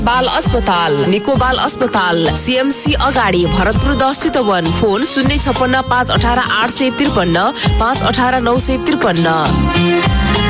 बाल अस्पताल निको बाल अस्पताल CMC अगाडि भरतपुर 10 चितवन फोन 056 518 853 518 953।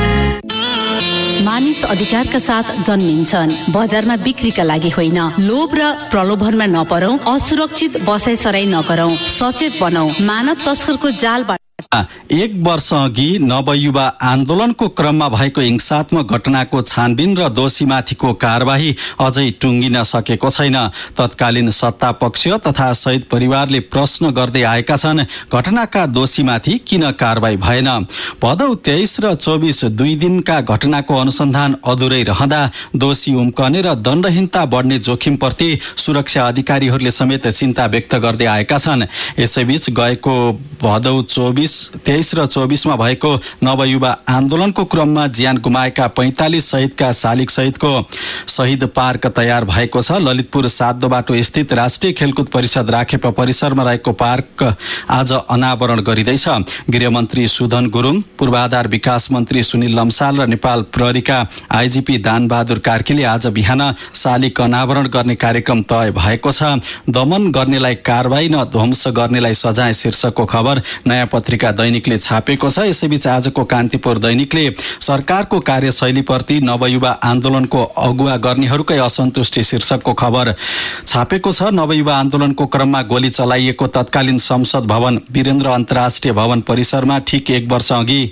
मानिस अधिकारका साथ जन्मिन्छन्, बजारमा बिक्रीका लागि होइन। लोभ र प्रलोभनमा नपरौं, असुरक्षित बसाइसराई नगरौं, सचेत बनौं। मानव तस्करको जालबाट 1 वर्ष अघि नवयुवा आन्दोलनको क्रममा भएको हिंसात्मक घटनाको छानबिन र दोषीमाथिको कारबाही अझै टुङ्गिन सकेको छैन। तत्कालीन सत्ता पक्ष तथा शहीद परिवारले प्रश्न गर्दै आएका छन्, घटनाका दोषीमाथि किन कारबाही भएन? भदौ 23 र 24 दुई दिनका घटनाको अनुसन्धान अधुरै रहँदा दोषी उम्कने र दण्डहीनता बढ्ने जोखिमप्रति सुरक्षा अधिकारीहरूले समेत चिन्ता व्यक्त गर्दै आएका छन्। यसैबीच गएको भदौ 23 र 24 मा भएको नवयुवा आन्दोलनको क्रममा ज्यान गुमाएका 45 शहीदका शालिग सहितको शहीद पार्क तयार भएको छ। ललितपुर 7 बाटो स्थित राष्ट्रिय खेलकुद परिषद राखेपा परिसरमा रहेको पार्क आज अनावरण गरिँदैछ। गृहमन्त्री सुधन गुरुङ, पूर्वाधार विकास मन्त्री सुनिल लम्साल र नेपाल प्रहरीका आइजिपी दानबहादुर कार्कीले आज बिहान शालिग अनावरण गर्ने कार्यक्रम तय भएको छ। दमन गर्नेलाई कारबाही न ध्वंस गर्नेलाई सजाय शीर्षकको खबर नयाँ पत्रिका दैनिकले छापेको छ। यसैबीच आजको कान्तिपुर दैनिकले सरकारको कार्यशैलीप्रति नवयुवा आन्दोलनको अगुवा गर्नेहरूकै असन्तुष्टि शीर्षकको खबर छापेको छ। नवयुवा आन्दोलनको क्रममा गोली चलाइएको तत्कालीन संसद भवन वीरेन्द्र अन्तर्राष्ट्रिय भवन परिसरमा ठिक 1 वर्ष अघि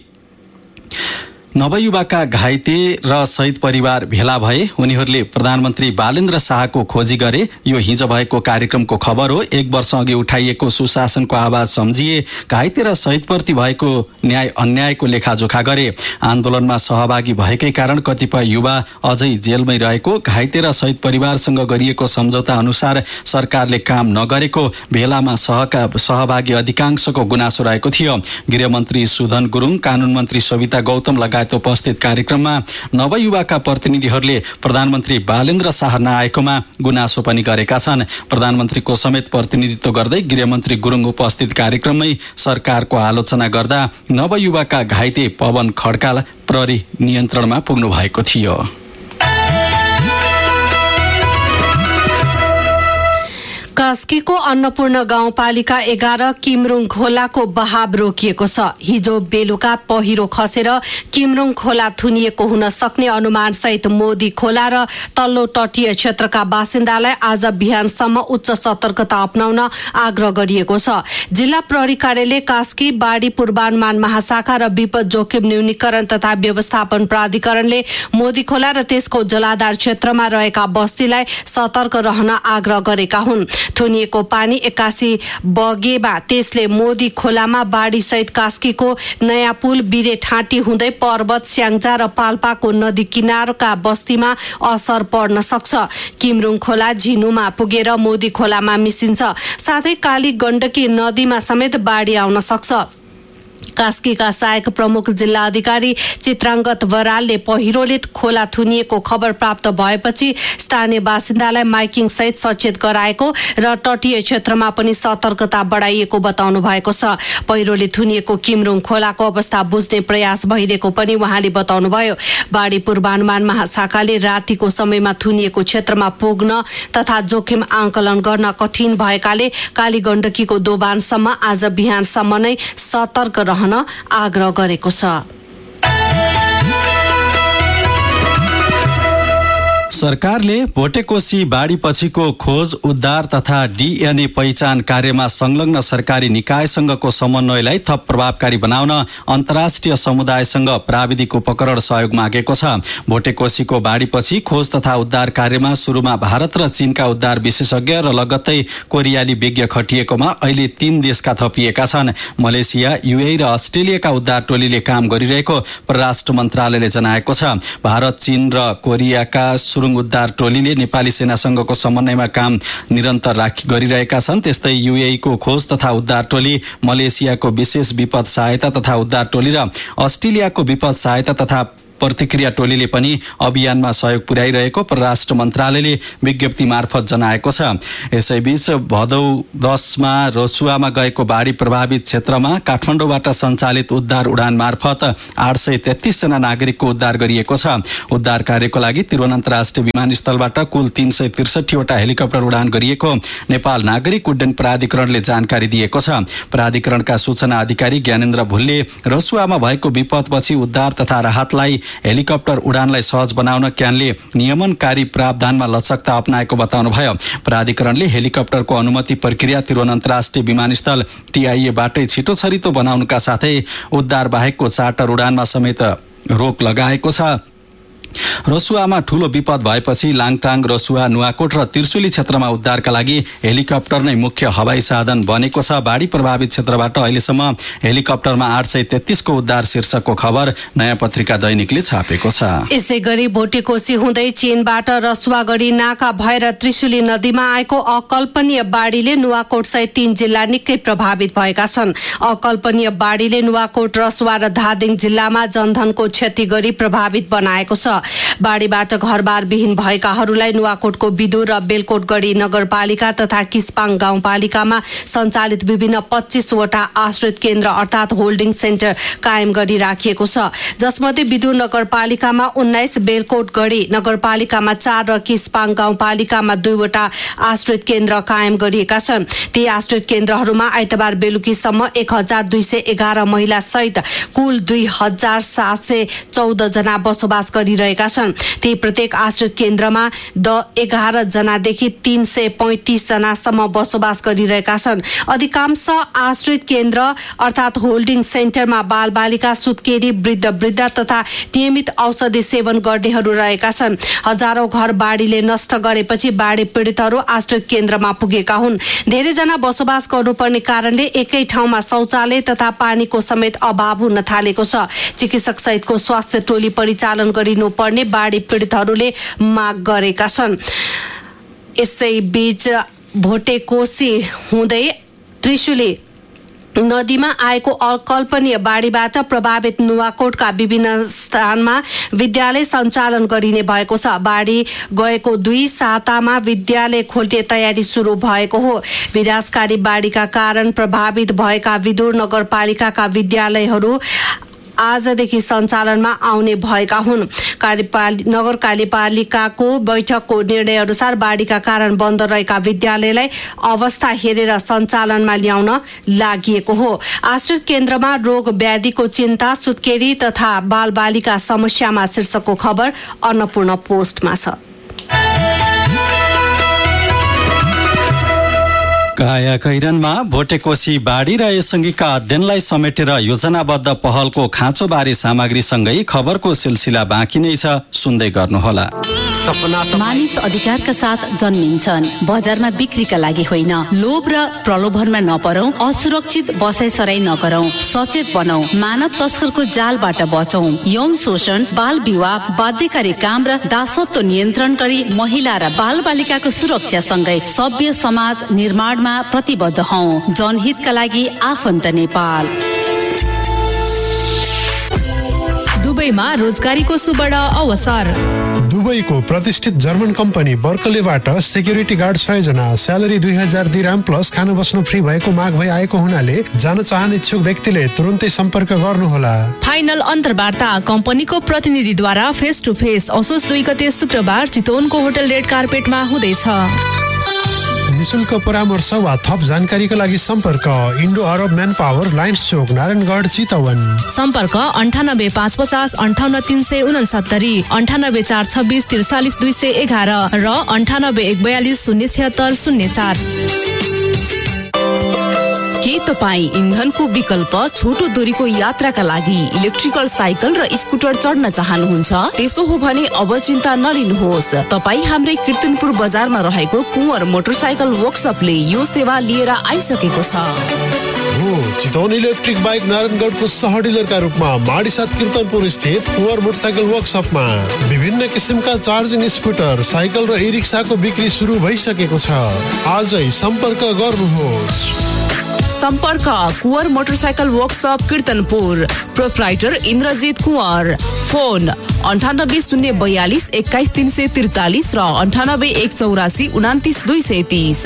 नवयुवाका घाइते र शहीद परिवार भेला भए। उनीहरूले प्रधानमन्त्री बालेन्द्र शाहको खोजी गरे। यो हिजो भएको कार्यक्रमको खबर हो। 1 वर्ष अघि उठाइएको सुशासनको आवाज सम्झिए, घाइते र शहीदप्रति भएको न्याय अन्यायको लेखाजोखा गरे। आन्दोलनमा सहभागी भएकै कारण कतिपय युवा अझै जेलमै रहेको, घाइते र शहीद परिवारसँग गरिएको सम्झौता अनुसार सरकारले काम नगरेको भेलामा सहभागी अधिकांशको गुनासो रहेको थियो। गृहमन्त्री सुधन गुरुङ, कानून मन्त्री सविता गौतम लगायत उपस्थित कार्यक्रममा नवयुवाका प्रतिनिधिहरूले प्रधानमन्त्री बालेन्द्र शाह नआएकोमा गुनासो पनि गरेका छन्। प्रधानमन्त्रीको समेत प्रतिनिधित्व गर्दै गृहमन्त्री गुरुङ उपस्थित कार्यक्रममै सरकारको आलोचना गर्दा नवयुवाका घाइते पवन खड्का प्रहरी नियन्त्रणमा पुग्नु भएको थियो। कास्कीको अन्नपूर्ण गाउँपालिका 11 किमरुङ खोलाको बहाव रोकिएको छ। हिजो बेलुका पहिरो खसेर किमरुङ खोला थुनिएको हुन सक्ने अनुमान सहित मोदी खोला र तल्लो तटीय क्षेत्रका बासिन्दालाई आज बिहानसम्म उच्च सतर्कता अपनाउन आग्रह गरिएको छ। जिल्ला प्रहरी कार्यालय कास्की, बाढी पूर्वानुमान महाशाखा र विपद जोखिम न्यूनीकरण तथा व्यवस्थापन प्राधिकरणले मोदी खोला र त्यसको जलाधार क्षेत्रमा रहेका बस्तीलाई सतर्क रहन आग्रह गरेका हुन्। थुनिएको पानी 81 बगेमा त्यसले मोदी खोलामा बाढी सहित कास्कीको नयाँ पुल, बिरे ठाँटी हुँदै पर्वत, स्याङ्जा र पाल्पाको नदी किनारका बस्तीमा असर पर्न सक्छ। किमरुङ खोला झिनुमा पुगेर मोदी खोलामा मिसिन्छ, साथै काली गण्डकी नदीमा समेत बाढी आउन सक्छ। कास्कीका सहायक प्रमुख जिल्ला अधिकारी चित्राङ्गत बरालले पहिरोले खोला थुनिएको खबर प्राप्त भएपछि स्थानीय बासिन्दालाई माइकिङ सहित सचेत गराएको र तटीय क्षेत्रमा पनि सतर्कता बढाइएको बताउनु भएको छ। पहिरोले थुनिएको किमरुङ खोलाको अवस्था बुझ्ने प्रयास भइरहेको पनि उहाँले बताउनुभयो। बाढी पूर्वानुमान महाशाखाले रातिको समयमा थुनिएको क्षेत्रमा पुग्न तथा जोखिम आंकलन गर्न कठिन भएकाले काली गण्डकीको दोबानसम्म आज बिहानसम्म नै सतर्क रहन आग्रह गरेको छ। सरकारले भोटेकोशी बाढीपछिको खोज, उद्धार तथा DNA पहिचान कार्यमा संलग्न सरकारी निकायसँगको समन्वयलाई थप प्रभावकारी बनाउन अन्तर्राष्ट्रिय समुदायसँग प्राविधिक उपकरण सहयोग मागेको छ। भोटेकोशीको बाढीपछि खोज तथा उद्धार कार्यमा सुरुमा भारत र चीनका उद्धार विशेषज्ञ र लगत्तै कोरियाली विज्ञ खटिएकोमा अहिले 3 देशका थपिएका छन्। मलेसिया, UAE र अस्ट्रेलियाका उद्धार टोलीले काम गरिरहेको परराष्ट्र मन्त्रालयले जनाएको छ। भारत, चीन र कोरियाका उद्धार टोलीले नेपाली सेनासँगको समन्वयमा काम निरन्तर गरिरहेका छन्। त्यस्तै UAE को खोज तथा उद्धार टोली, मलेसियाको विशेष विपद सहायता तथा उद्धार टोली र अस्ट्रेलियाको विपद सहायता तथा प्रतिक्रिया टोलीले पनि अभियानमा सहयोग पुर्याइरहेको परराष्ट्र मन्त्रालयले विज्ञप्ति मार्फत जनाएको छ। यसैबीच भदौ 10 मा रसुवामा गएको बाढी प्रभावित क्षेत्रमा काठमाडौँबाट सञ्चालित उद्धार उडान मार्फत 833 जना नागरिकको उद्धार गरिएको छ। उद्धार कार्यको लागि त्रिभुवन अन्तर्राष्ट्रिय विमानस्थलबाट कुल 363 वटा हेलिकप्टर उडान गरिएको नेपाल नागरिक उड्डयन प्राधिकरणले जानकारी दिएको छ। प्राधिकरणका सूचना अधिकारी ज्ञानेन्द्र भुलले रसुवामा भएको विपदपछि उद्धार तथा राहतलाई हेलिकप्टर उडानलाई सहज बनाउन क्यानले नियमनकारी प्रावधानमा लचकता अपनाएको बताउनुभयो। प्राधिकरणले हेलिकप्टरको अनुमति प्रक्रिया त्रिभुवन अन्तर्राष्ट्रिय विमानस्थल TIA बाटै छिटो छरितो बनाउनुका साथै उद्धार बाहेकको चार्टर उडानमा समेत रोक लगाएको छ। रसुवामा ठूलो विपद भएपछि लाङटाङ, रसुवा, नुवाकोट र त्रिशुली क्षेत्रमा उद्धारका लागि हेलिकप्टर नै मुख्य हवाई साधन बनेको छ। बाढी प्रभावित क्षेत्रबाट अहिलेसम्म हेलिकप्टरमा 833 को उद्धार शीर्षकको खबर नयाँ पत्रिका दैनिकले छापेको छ। यसै गरी भोटेकोशी हुँदै चीनबाट रसुवा गढी नाका भएर त्रिशुली नदीमा आएको अकल्पनीय बाढीले नुवाकोट सहित 3 जिल्ला निकै प्रभावित भएका छन्। अकल्पनीय बाढीले नुवाकोट, रसुवा र धादिङ जिल्लामा जनधनको क्षति गरी प्रभावित बनाएको छ। बाढीबाट घरबार विहीन भएकाहरूलाई नुवाकोटको बिदुर र बेलकोटगढी नगरपालिका तथा किस्पाङ गाउँपालिकामा सञ्चालित विभिन्न 25 वटा आश्रित केन्द्र अर्थात् होल्डिङ सेन्टर कायम गरी राखिएको छ, जसमध्ये बिदुर नगरपालिकामा 19, बेलकोटगढी नगरपालिकामा 4 र किस्पाङ गाउँपालिकामा 2 वटा आश्रित केन्द्र कायम गरिएका छन्। ती आश्रित केन्द्रहरूमा आइतबार बेलुकीसम्म 1211 महिला सहित कुल 2714 जना बसोबास गरिरहेका छन्। ती प्रत्येक आश्रित केन्द्रमा 11 जनादेखि 335 जनासम्म बसोबास गरिरहेका छन्। अधिकांश आश्रित केन्द्र अर्थात् होल्डिङ सेन्टरमा बालबालिका, सुत्केरी, वृद्ध तथा नियमित औषधि सेवन गर्नेहरू रहेका छन्। हजारौं घर बाढीले नष्ट गरेपछि बाढी पीडितहरू आश्रित केन्द्रमा पुगेका हुन्। धेरैजना बसोबास गर्नुपर्ने कारणले एकै ठाउँमा शौचालय तथा पानीको समेत अभाव हुन थालेको छ। चिकित्सक सहितको स्वास्थ्य टोली परिचालन गरिनुपर्ने बाढी पीडितहरूले माग गरेका छन्। यसैबीच भोटेकोशी हुँदै त्रिशुली नदीमा आएको अकल्पनीय बाढीबाट प्रभावित नुवाकोटका विभिन्न स्थानमा विद्यालय सञ्चालन गरिने भएको छ। बाढी गएको 2 सातामा विद्यालय खोल्ने तयारी सुरु भएको हो। विनाशकारी बाढीका कारण प्रभावित भएका विदुर नगरपालिकाका विद्यालयहरू आजदेखि सञ्चालनमा आउने भएका हुन्। नगर कार्यपालिकाको बैठकको निर्णय अनुसार बाढीका कारण बन्द रहेका विद्यालयलाई अवस्था हेरेर सञ्चालनमा ल्याउन लागि हो। आश्रित केन्द्रमा रोग व्याधिको चिन्ता, सुत्केरी तथा बालबालिका समस्यामा शीर्षकको खबर अन्नपूर्ण पोस्टमा छ। कायाकैरनमा भोटेकोशी बाढी र यससँगैका अध्ययनलाई समेटेर योजनाबद्ध पहलको खाँचोबारे सामग्रीसँगै खबरको सिलसिला बाँकी नै छ, सुन्दै गर्नुहोला। मानिस अधिकारका साथ जन्मिन्छन्, बजारमा बिक्रीका लागि होइन। लोभ र प्रलोभनमा नपरौं, असुरक्षित बसाइसराई नगरौं, सचेत बनौं, मानव तस्करको जालबाट बचौं। यौन शोषण, बाल विवाह, बाध्यकारी काम र दासत्व नियन्त्रण गरी महिला र बाल बालिकाको सुरक्षासँगै सभ्य समाज निर्माणमा प्रतिबद्ध हौं। जनहितका लागि आफन्त नेपाल। दुबईमा रोजगारीको सुवर्ण अवसर। दुबईको प्रतिष्ठित जर्मन कम्पनी बर्कलेबाट सेक्युरिटी गार्ड 6 जना, स्यालेरी 2000 दिराम प्लस खान बस्न फ्री भएको माग भई आएको हुनाले जान चाहने इच्छुक व्यक्तिले तुरुन्तै सम्पर्क गर्नुहोला। फाइनल अन्तर्वार्ता कम्पनीको प्रतिनिधिद्वारा फेस टु फेस असोज 2 गते शुक्रबार चितवनको होटल रेड कार्पेटमा हुँदैछ। निशुल्क परामर्श वा थप जानकारीका लागि सम्पर्क इन्डो अरब म्यान पावर, लाइन्स चोक, नारायणगढ, चितवन। सम्पर्क 98 550 58 369, 98 426 43 211 र 98 142 076 04। के तपाईँ इन्धनको विकल्प छोटो दूरीको यात्राका लागि इलेक्ट्रिकल साइकल र स्कुटर चढ्न चाहनुहुन्छ? त्यसो हो भने अब चिन्ता नलिनुहोस्। तपाईँ हाम्रै कीर्तनपुर बजारमा रहेको कुँवर मोटरसाइकल वर्कसपले यो सेवा लिएर आइसकेको छ। चितवन इलेक्ट्रिक बाइक नारायणगढको सह डिलरका रूपमा माडीसाथ कीर्तनपुर स्थित कुँवर मोटरसाइकल वर्कसपमा विभिन्न किसिमका चार्जिङ स्कुटर, साइकल र ई-रिक्साको बिक्री सुरु भइसकेको छ। आजै सम्पर्क गर्नुहोस्। सम्पर्क Kunwar motorcycle workshop कीर्तनपुर, proprietor Indrajit Kunwar. Phone 98 042 21 343 र 98 184 29 230।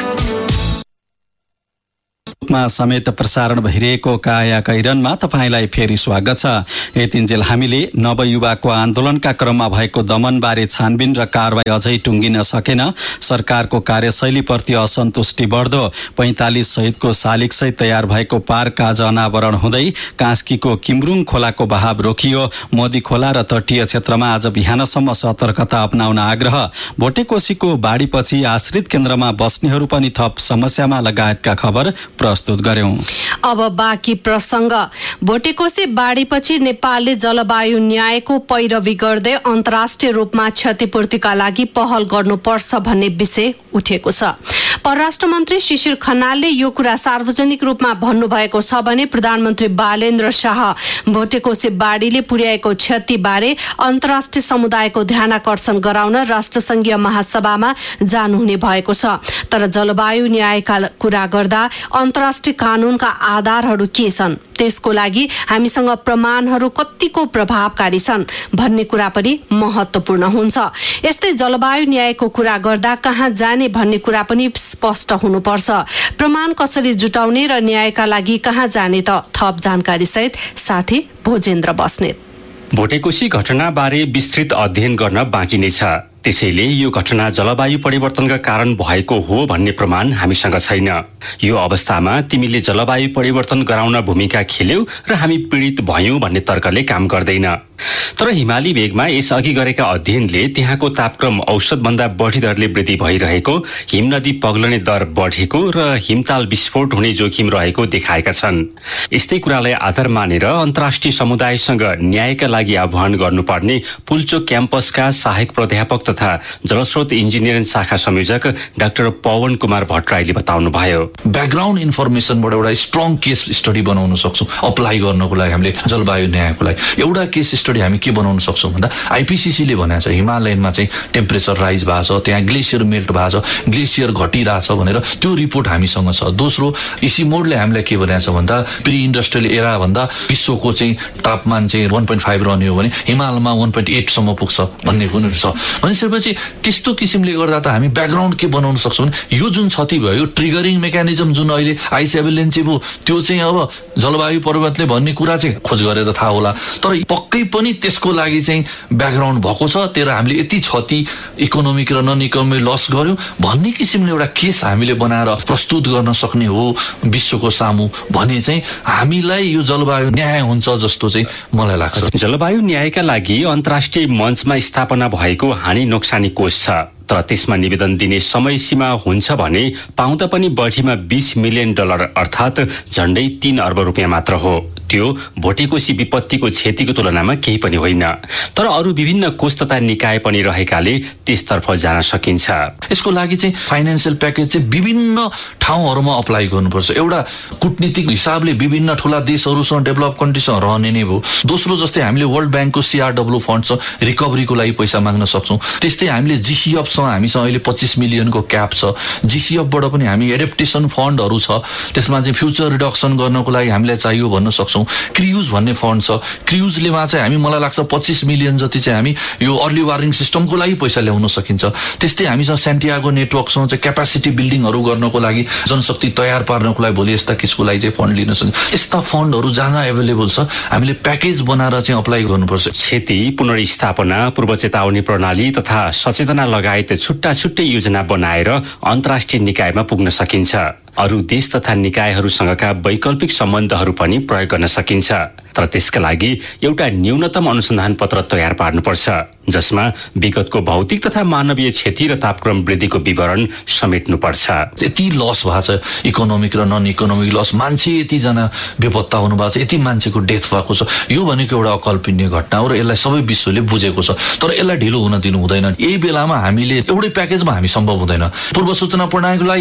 मा समेत प्रसारण भइरहेको काया कैरनमा तपाईलाई फेरि स्वागत छ। यतिन्जेल हामीले नवयुवाको आन्दोलनका क्रममा भएको दमनबारे छानबिन र कारबाही अझै टुङ्गिन सकेन, सरकारको कार्यशैलीप्रति असन्तुष्टि बढ्दो, 45 सहितको शालिगसहित तयार भएको पार्क आज अनावरण हुँदै कास्कीको किमरुङ खोलाको बहाव रोकियो, मोदी खोला र तटीय क्षेत्रमा आज बिहानसम्म सतर्कता अपनाउन आग्रह, भोटेकोसीको बाढीपछि आश्रित केन्द्रमा बस्नेहरू पनि थप समस्यामा लगायतका खबर प्रस्तुत गर्यौं। अब बाँकी प्रसंग। भोटेकोसी बाढीपछि नेपालले जलवायु न्यायको पैरवी गर्दै अन्तर्राष्ट्रिय रूपमा क्षतिपूर्तिका लागि पहल गर्नुपर्छ भन्ने विषय उठेको छ। परराष्ट्र मन्त्री शिशिर खनालले यो कुरा सार्वजनिक रूपमा भन्नुभएको छ भने प्रधानमन्त्री बालेन्द्र शाह भोटेकोसी बाढीले पुर्याएको क्षतिबारे अन्तर्राष्ट्रिय समुदायको ध्यानाकर्षण गराउन राष्ट्रसङ्घीय महासभामा जानुहुने भएको छ। तर जलवायु न्यायका कुरा गर्दा अन्तर्राष्ट्रिय कानूनका आधारहरू के छन्, त्यसको लागि हामीसँग प्रमाणहरू कतिको प्रभावकारी छन् भन्ने कुरा पनि महत्त्वपूर्ण हुन्छ। यस्तै जलवायु न्यायको कुरा गर्दा कहाँ जाने भन्ने कुरा पनि स्पष्ट हुनुपर्छ। प्रमाण कसरी जुटाउने र न्यायका लागि कहाँ जाने त थप जानकारी सहित साथी भोजेन्द्र बस्नेत। भोटेकोसी घटनाबारे विस्तृत अध्ययन गर्न बाँकी नै छ, त्यसैले यो घटना जलवायु परिवर्तनका कारण भएको हो भन्ने प्रमाण हामीसँग छैन। यो अवस्थामा तिमीले जलवायु परिवर्तन गराउन भूमिका खेल्यौ र हामी पीडित भयौं भन्ने तर्कले काम गर्दैन। तर हिमाली भेगमा यसअघि गरेका अध्ययनले त्यहाँको तापक्रम औसतभन्दा बढी दरले वृद्धि भइरहेको, हिमनदी पग्लने दर बढेको र हिमताल विस्फोट हुने जोखिम रहेको देखाएका छन्। यस्तै कुरालाई आधार मानेर अन्तर्राष्ट्रिय समुदायसँग न्यायका लागि आह्वान गर्नुपर्ने पुल्चोक क्याम्पसका सहायक प्राध्यापक तथा जलस्रोत इन्जिनियरिङ शाखा संयोजक डाक्टर पवन कुमार भट्टराईले बताउनुभयो। ब्याकग्राउन्ड इन्फर्मेसनबाट एउटा स्ट्रङ केस स्टडी बनाउन सक्छौँ अप्लाई गर्नको लागि। हामीले जलवायु न्यायको लागि एउटा केस स्टडी हामी के बनाउन सक्छौँ भन्दा आइपिसिसीले भनेको छ हिमालयनमा चाहिँ टेम्परेचर राइज भएको छ, त्यहाँ ग्लेसियर मेल्ट भएको छ, ग्लेसियर घटिरहेछ भनेर त्यो रिपोर्ट हामीसँग छ। दोस्रो इसिमोडले हामीलाई के भनेको छ भन्दा प्री इन्डस्ट्रियल एरा भन्दा विश्वको चाहिँ तापमान चाहिँ 1.5 रहने हो भने हिमालयमा 1.8 सम्म पुग्छ भन्ने पनि छ। भनेपछि त्यस्तो किसिमले गर्दा त हामी ब्याकग्राउन्ड के बनाउन सक्छौँ भने यो जुन क्षति भयो ट्रिगरिङ मेकानिजम जुन अहिले आइसेभेलेन्सी भयो त्यो चाहिँ अब जलवायु परिवर्तनले भन्ने कुरा चाहिँ खोज गरेर थाहा होला। तर पक्कै पनि त्यसको लागि चाहिँ ब्याकग्राउन्ड भएको छ, तर हामीले यति क्षति इकोनोमिक र नन इकोनोमिक लस गर्यौँ भन्ने किसिमले एउटा केस हामीले बनाएर प्रस्तुत गर्न सक्ने हो विश्वको सामु भने चाहिँ हामीलाई यो जलवायु न्याय हुन्छ जस्तो चाहिँ मलाई लाग्छ। जलवायु न्यायका लागि अन्तर्राष्ट्रिय मञ्चमा स्थापना भएको हानि नोक्सानी कोष छ, तर त्यसमा निवेदन दिने समय सीमा हुन्छ भने पाउँदा पनि बढीमा $20 मिलियन अर्थात् झण्डै 3 अर्ब रुपियाँ मात्र हो। त्यो भोटेकोसी विपत्तिको क्षतिको तुलनामा केही पनि होइन। तर अरू विभिन्न कोष तथा निकाय पनि रहेकाले त्यसतर्फ जान सकिन्छ। यसको लागि चाहिँ फाइनेन्सियल प्याकेज चाहिँ विभिन्न ठाउँहरूमा अप्लाई गर्नुपर्छ। एउटा कूटनीतिक हिसाबले विभिन्न ठुला देशहरूसँग डेभलप कन्ट्रीसँग रहने नै भयो। दोस्रो जस्तै हामीले वर्ल्ड ब्याङ्कको CRW फन्ड छ, रिकभरीको लागि पैसा माग्न सक्छौँ। त्यस्तै हामीले GCF हामीसँग अहिले 25 मिलियनको क्याप छ। GCF बाट पनि हामी एडेप्टेसन फन्डहरू छ, त्यसमा चाहिँ फ्युचर रिडक्सन गर्नको लागि हामीलाई चाहियो भन्न सक्छौँ। क्रियुज भन्ने फन्ड छ, क्रियुजलेमा चाहिँ हामी मलाई लाग्छ 25 मिलियन जति चाहिँ हामी यो अर्ली वार्निङ सिस्टमको लागि पैसा ल्याउन सकिन्छ। त्यस्तै हामीसँग सेन्टियागो नेटवर्कसँग चाहिँ क्यापासिटी बिल्डिङहरू गर्नको लागि जनशक्ति तयार पार्नको लागि भोलि यस्ता किसको लागि चाहिँ फन्ड लिन सकिन्छ। यस्ता फन्डहरू जहाँ एभाइलेबल छ हामीले प्याकेज बनाएर चाहिँ अप्लाई गर्नुपर्छ। क्षति पुनर्स्थापना, पूर्व चेतावनी प्रणाली तथा सचेतना लगायत छुट्टा छुट्टै योजना बनाएर अन्तर्राष्ट्रिय निकायमा पुग्न सकिन्छ। अरू देश तथा निकायहरूसँगका वैकल्पिक सम्बन्धहरू पनि प्रयोग गर्न सकिन्छ। तर त्यसका लागि एउटा न्यूनतम अनुसन्धान पत्र तयार पार्नुपर्छ जसमा विगतको भौतिक तथा मानवीय क्षति र तापक्रम वृद्धिको विवरण समेट्नुपर्छ। यति लस भएको छ, इकोनोमिक र नन इकोनोमिक लस, मान्छे यतिजना बेपत्ता हुनु भएको छ, यति मान्छेको डेथ भएको छ। यो भनेको एउटा अकल्पनीय घटना हो र यसलाई सबै विश्वले बुझेको छ। तर यसलाई ढिलो हुन दिनु हुँदैन। यही बेलामा हामीले एउटै प्याकेजमा हामी सम्भव हुँदैन। पूर्व सूचना प्रणालीको लागि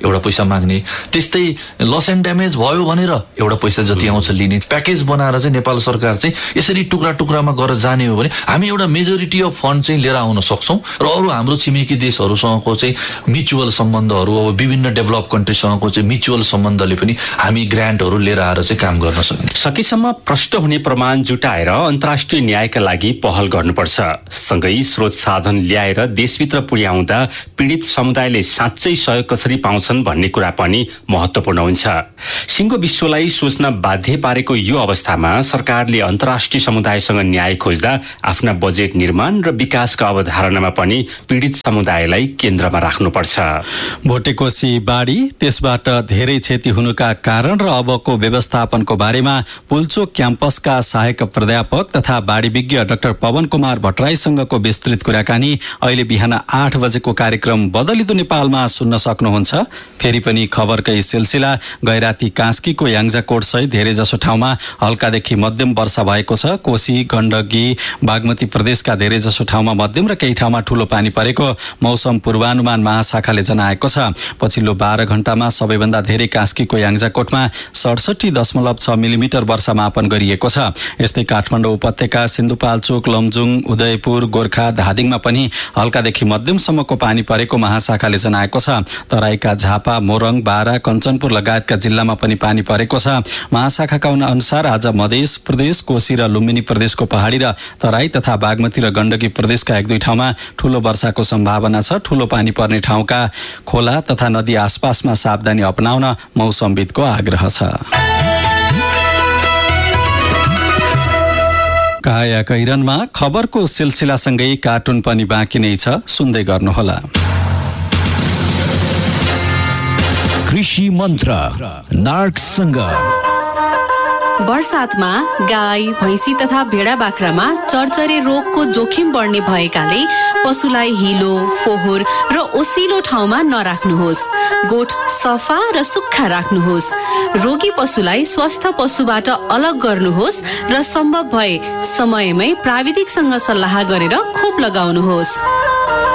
एउटा पैसा माग्ने, त्यस्तै लस एन्ड ड्यामेज भयो भनेर एउटा पैसा जति आउँछ लिने, प्याकेज बनाएर चाहिँ नेपाल सरकार चाहिँ यसरी टुक्रा टुक्रामा गरेर जाने हो भने हामी एउटा मेजोरिटी अफ फन्ड चाहिँ लिएर आउन सक्छौँ र अरू हाम्रो छिमेकी देशहरूसँगको चाहिँ म्युचुअल सम्बन्धहरू, अब विभिन्न डेभलप कन्ट्रीसँगको चाहिँ म्युचुअल सम्बन्धले पनि हामी ग्रान्टहरू लिएर आएर चाहिँ काम गर्न सकिन्छ। सकेसम्म प्रष्ट हुने प्रमाण जुटाएर अन्तर्राष्ट्रिय न्यायका लागि पहल गर्नुपर्छ। सँगै स्रोत साधन ल्याएर देशभित्र पुर्याउँदा पीडित समुदायले साँच्चै सहयोग कसरी पाउँछन् भन्ने कुरा पनि महत्त्वपूर्ण हुन्छ। सिङ्गो विश्वलाई सोच्न बाध्य पारेको यो अवस्थामा सरकारले अन्तर्राष्ट्रिय समुदायसँग न्याय खोज्दा आफ्ना बजेट निर्माण र विकासका अवधारणामा पनि पीडित समुदायलाई केन्द्रमा राख्नुपर्छ। भोटेकोशी बाढी, त्यसबाट धेरै क्षति हुनुका कारण र अबको व्यवस्थापनको बारेमा पुल्चोक क्याम्पसका सहायक प्राध्यापक तथा बाढी विज्ञ डाक्टर पवन कुमार भट्टराईसँगको विस्तृत कुराकानी अहिले बिहान 8 बजेको कार्यक्रम बदलिदो नेपालमा सुन्न सक्नुहुन्छ। फेरि पनि खबरकै सिलसिला। गैराती कास्कीको याङ्जाकोट सहित धेरै जसो ठाउँमा हल्कादेखि मध्यम वर्षा भएको छ। कोशी, गण्डकी, बागमती प्रदेशका धेरै जसो ठाउँमा मध्यम र केही ठाउँमा ठूलो पानी परेको मौसम पूर्वानुमान महाशाखाले जनाएको छ। पछिल्लो 12 घण्टामा सबैभन्दा धेरै कास्कीको याङ्जाकोटमा 67.6 मिलिमिटर वर्षा मापन गरिएको छ। यस्तै काठमाडौँ उपत्यका, सिन्धुपाल्चोक, लमजुङ, उदयपुर, गोर्खा, धादिङमा पनि हल्कादेखि मध्यमसम्मको पानी परेको महाशाखाले जनाएको छ। तराईका झापा, मोरङ, बारा, कञ्चनपुर लगायतका जिल्लामा पनि पानी परेको छ। महाशाखाका अनुसार आज मधेस प्रदेश, कोशी र लुम्बिनी प्रदेशको पहाडी र तराई तथा बागमती र गण्डकी प्रदेशका 1-2 ठाउँमा ठूलो वर्षाको सम्भावना छ। ठूलो पानी पर्ने ठाउँका खोला तथा नदी आसपासमा सावधानी अपनाउन मौसमविदको आग्रह छ। काया कैरनमा खबरको सिलसिलासँगै कार्टुन पनि बाँकी नै छ, सुन्दै गर्नुहोला। कृषि मन्त्र नार्कसँग। बर्सातमा गाई, भैँसी तथा भेडा बाख्रामा चरचरे रोगको जोखिम बढ्ने भएकाले पशुलाई हिलो, फोहोर र ओसिलो ठाउँमा नराख्नुहोस्। गोठ सफा र सुक्खा राख्नुहोस्। रोगी पशुलाई स्वस्थ पशुबाट अलग गर्नुहोस् र सम्भव भए समयमै प्राविधिकसँग सल्लाह गरेर खोप लगाउनुहोस्।